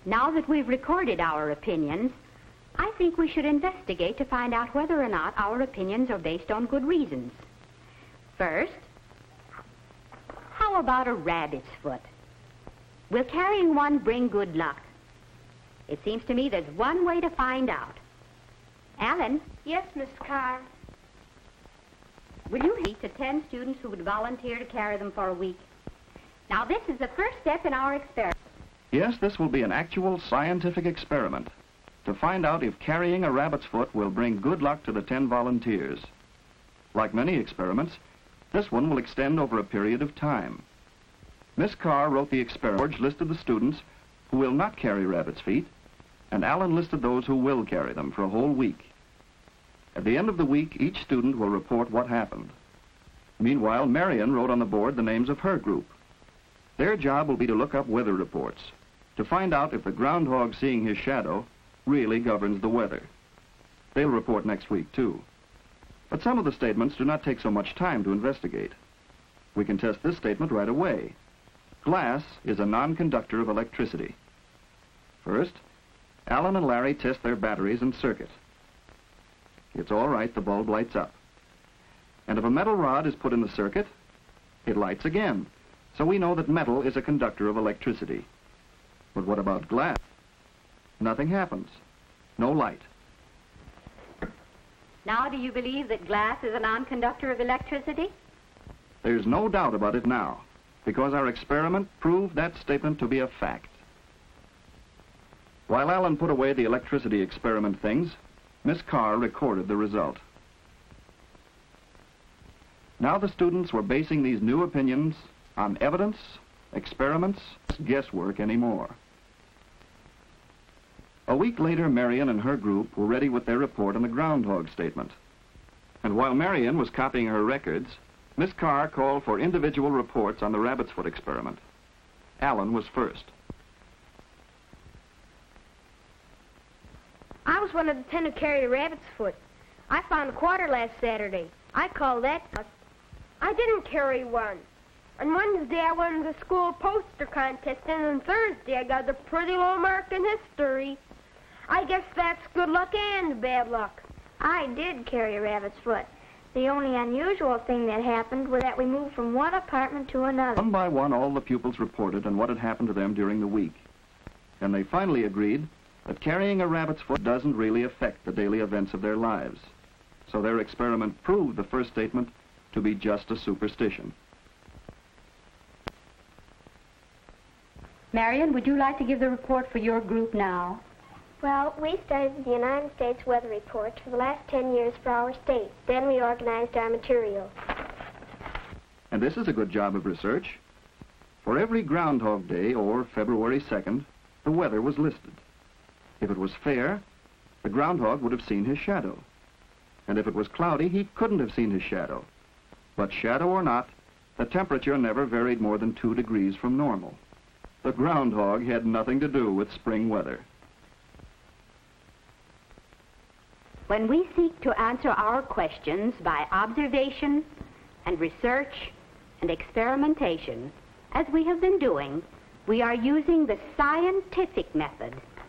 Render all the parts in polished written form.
Now that we've recorded our opinions, I think we should investigate to find out whether or not our opinions are based on good reasons. First, how about a rabbit's foot? Will carrying one bring good luck? It seems to me there's one way to find out. Alan? Yes, Miss Carr. Will you meet the 10 students who would volunteer to carry them for a week? Now, this is the first step in our experiment. Yes, this will be an actual scientific experiment to find out if carrying a rabbit's foot will bring good luck to the 10 volunteers. Like many experiments, this one will extend over a period of time. Miss Carr wrote the experiment. George listed the students who will not carry rabbit's feet, and Alan listed those who will carry them for a whole week. At the end of the week, each student will report what happened. Meanwhile, Marion wrote on the board the names of her group. Their job will be to look up weather reports, to find out if the groundhog seeing his shadow really governs the weather. They'll report next week, too. But some of the statements do not take so much time to investigate. We can test this statement right away. Glass is a non-conductor of electricity. First, Alan and Larry test their batteries and circuit. It's all right, the bulb lights up. And if a metal rod is put in the circuit, it lights again. So we know that metal is a conductor of electricity. But what about glass? Nothing happens. No light. Now, do you believe that glass is a non-conductor of electricity? There's no doubt about it now, because our experiment proved that statement to be a fact. While Alan put away the electricity experiment things, Miss Carr recorded the result. Now the students were basing these new opinions on evidence, experiments, guesswork anymore. A week later, Marion and her group were ready with their report on the groundhog statement. And while Marion was copying her records, Miss Carr called for individual reports on the rabbit's foot experiment. Alan was first. I was one of the 10 who carried a rabbit's foot. I found a quarter last Saturday. I call that luck. I didn't carry one. On Wednesday, I won the school poster contest, and on Thursday, I got a pretty low mark in history. I guess that's good luck and bad luck. I did carry a rabbit's foot. The only unusual thing that happened was that we moved from one apartment to another. One by one, all the pupils reported on what had happened to them during the week. And they finally agreed that carrying a rabbit's foot doesn't really affect the daily events of their lives. So their experiment proved the first statement to be just a superstition. Marion, would you like to give the report for your group now? Well, we studied the United States weather reports for the last 10 years for our state. Then we organized our material. And this is a good job of research. For every Groundhog Day, or February 2nd, the weather was listed. If it was fair, the groundhog would have seen his shadow. And if it was cloudy, he couldn't have seen his shadow. But shadow or not, the temperature never varied more than 2 degrees from normal. The groundhog had nothing to do with spring weather. When we seek to answer our questions by observation and research and experimentation, as we have been doing, we are using the scientific method.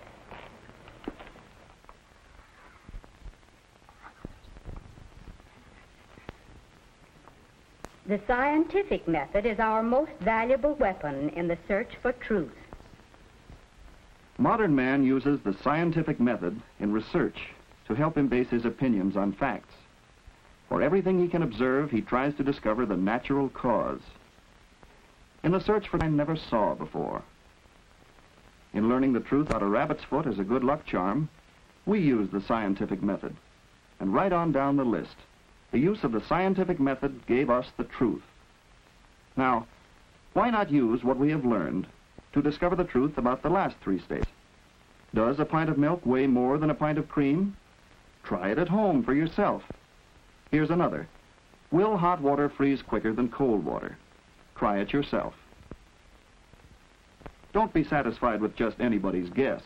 The scientific method is our most valuable weapon in the search for truth. Modern man uses the scientific method in research to help him base his opinions on facts. For everything he can observe, he tries to discover the natural cause. In the search for I never saw before. In learning the truth about a rabbit's foot as a good luck charm, we use the scientific method. And right on down the list, the use of the scientific method gave us the truth. Now, why not use what we have learned to discover the truth about the last 3 states? Does a pint of milk weigh more than a pint of cream? Try it at home for yourself. Here's another. Will hot water freeze quicker than cold water? Try it yourself. Don't be satisfied with just anybody's guess.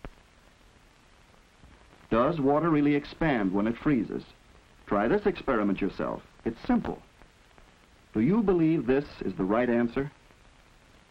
Does water really expand when it freezes? Try this experiment yourself. It's simple. Do you believe this is the right answer?